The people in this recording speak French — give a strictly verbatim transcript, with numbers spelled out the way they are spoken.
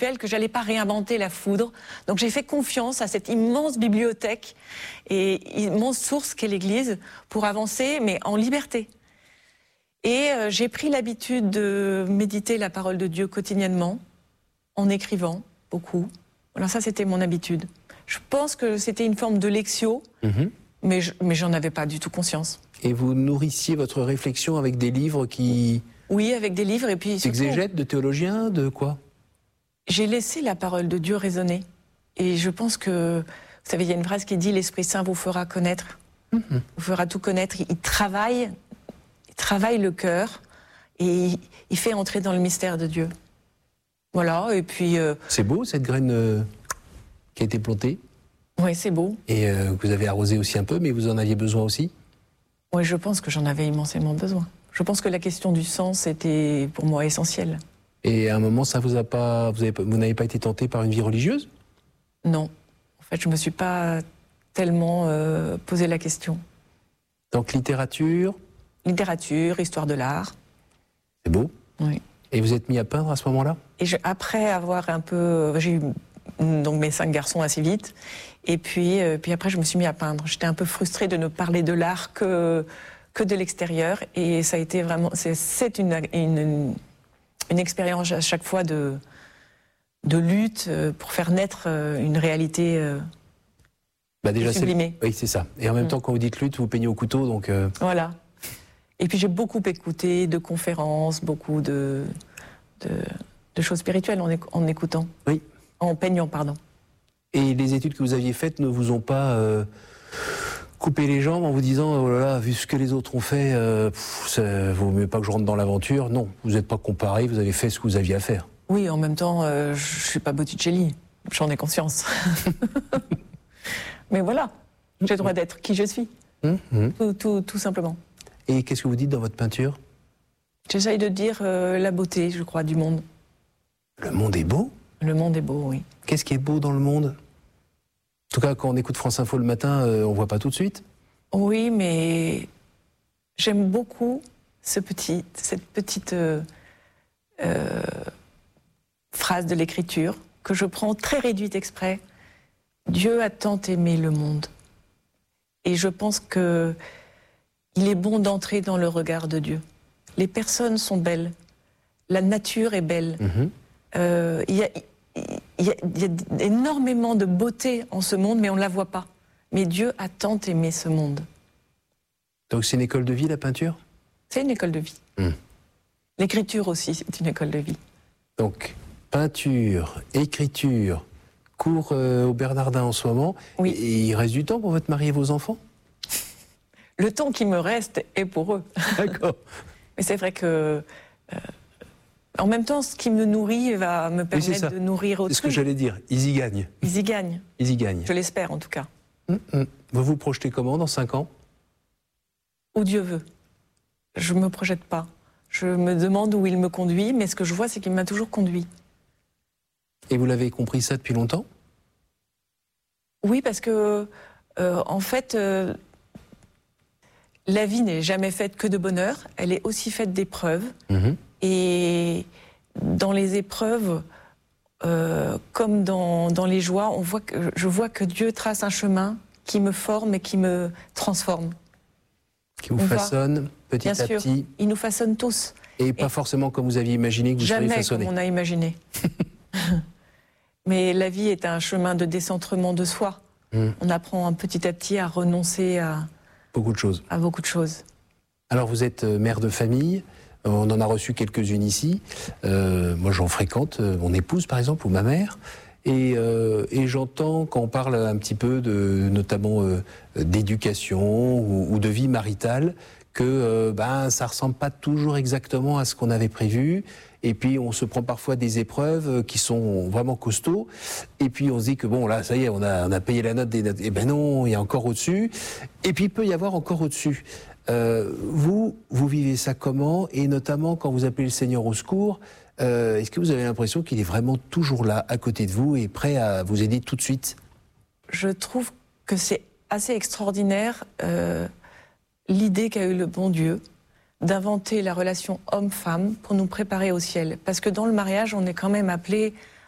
spirituelle, que j'allais pas réinventer la foudre. Donc j'ai fait confiance à cette immense bibliothèque et immense source qu'est l'Église pour avancer, mais en liberté. Et euh, j'ai pris l'habitude de méditer la parole de Dieu quotidiennement, en écrivant beaucoup. Alors ça, c'était mon habitude. Je pense que c'était une forme de lectio, mmh. mais, je, mais j'en avais pas du tout conscience. Et vous nourrissiez votre réflexion avec des livres qui... Oui, avec des livres et puis... Exégètes, de théologiens, de quoi? J'ai laissé la parole de Dieu résonner. Et je pense que... Vous savez, il y a une phrase qui dit « L'Esprit Saint vous fera connaître mmh. ». Vous fera tout connaître. Il travaille, il travaille le cœur et il, il fait entrer dans le mystère de Dieu. Voilà, et puis... Euh... C'est beau, cette graine euh, qui a été plantée? Oui, c'est beau. Et euh, vous avez arrosé aussi un peu, mais vous en aviez besoin aussi? Oui, je pense que j'en avais immensément besoin. Je pense que la question du sens était pour moi essentielle. Et à un moment, ça vous a pas, vous, avez, vous n'avez pas été tenté par une vie religieuse? Non. En fait, je ne me suis pas tellement euh, posé la question. Donc littérature? Littérature, histoire de l'art. C'est beau. Oui. Et vous êtes mis à peindre à ce moment-là? Et je, après avoir un peu... J'ai eu donc mes cinq garçons assez vite. Et puis, euh, puis après, je me suis mis à peindre. J'étais un peu frustrée de ne parler de l'art que, que de l'extérieur. Et ça a été vraiment... C'est, c'est une, une, une expérience à chaque fois de, de lutte pour faire naître une réalité euh, bah déjà, sublimée. C'est, oui, c'est ça. Et en même mmh. temps, quand vous dites lutte, vous peignez au couteau, donc... Euh... Voilà. Et puis j'ai beaucoup écouté de conférences, beaucoup de, de, de choses spirituelles en, éc- en écoutant. Oui. En peignant, pardon. Et les études que vous aviez faites ne vous ont pas euh, coupé les jambes en vous disant oh là là, vu ce que les autres ont fait, euh, il vaut mieux pas que je rentre dans l'aventure? Non, vous n'êtes pas comparé, vous avez fait ce que vous aviez à faire. Oui, en même temps, euh, je suis pas Botticelli, j'en ai conscience. Mais voilà, j'ai le droit d'être qui je suis, mmh. tout, tout, tout simplement. Et qu'est-ce que vous dites dans votre peinture? J'essaye de dire euh, la beauté, je crois, du monde. Le monde est beau? Le monde est beau, oui. Qu'est-ce qui est beau dans le monde? En tout cas, quand on écoute France Info le matin, euh, on voit pas tout de suite. Oui, mais j'aime beaucoup ce petit, cette petite euh, euh, phrase de l'Écriture que je prends très réduite exprès. Dieu a tant aimé le monde. Et je pense que il est bon d'entrer dans le regard de Dieu. Les personnes sont belles. La nature est belle. Mm-hmm. Euh, il y a, il y a, il y a énormément de beauté en ce monde, mais on ne la voit pas. Mais Dieu a tant aimé ce monde. Donc c'est une école de vie, la peinture? C'est une école de vie. Mm. L'écriture aussi, c'est une école de vie. Donc, peinture, écriture, cours euh, au Bernardin en ce moment. Oui. Et il reste du temps pour votre mari et vos enfants? Le temps qui me reste est pour eux. D'accord. Mais c'est vrai que... Euh, en même temps, ce qui me nourrit va me permettre oui, de nourrir autrui. C'est ce que j'allais dire. Ils y gagnent. Ils y gagnent. Ils y gagnent. Je l'espère, en tout cas. Mmh, mmh. Vous vous projetez comment dans cinq ans? Où Dieu veut. Je ne me projette pas. Je me demande où il me conduit, mais ce que je vois, c'est qu'il m'a toujours conduit. Et vous l'avez compris ça depuis longtemps? Oui, parce que, euh, en fait, euh, la vie n'est jamais faite que de bonheur. Elle est aussi faite d'épreuves. Mmh. Et dans les épreuves, euh, comme dans, dans les joies, on voit que, je vois que Dieu trace un chemin qui me forme et qui me transforme. Qui vous on façonne va. Petit Bien à sûr, petit. Il nous façonne tous. Et pas et forcément comme vous aviez imaginé que vous seriez façonné. Jamais comme on a imaginé. Mais la vie est un chemin de décentrement de soi. Mmh. On apprend un petit à petit à renoncer à beaucoup de choses. À beaucoup de choses. Alors vous êtes mère de famille. On en a reçu quelques-unes ici. Euh, moi, j'en fréquente, mon épouse, par exemple, ou ma mère. Et, euh, et j'entends, quand on parle un petit peu, de, notamment euh, d'éducation ou, ou de vie maritale, que euh, ben, ça ne ressemble pas toujours exactement à ce qu'on avait prévu. Et puis, on se prend parfois des épreuves qui sont vraiment costauds. Et puis, on se dit que bon, là, ça y est, on a, on a payé la note des notes. Eh ben non, il y a encore au-dessus. Et puis, il peut y avoir encore au-dessus. Euh, vous, vous vivez ça comment? Et notamment quand vous appelez le Seigneur au secours, euh, est-ce que vous avez l'impression qu'il est vraiment toujours là, à côté de vous, et prêt à vous aider tout de suite? Je trouve que c'est assez extraordinaire euh, l'idée qu'a eu le bon Dieu d'inventer la relation homme-femme pour nous préparer au ciel. Parce que dans le mariage, on est quand même appelé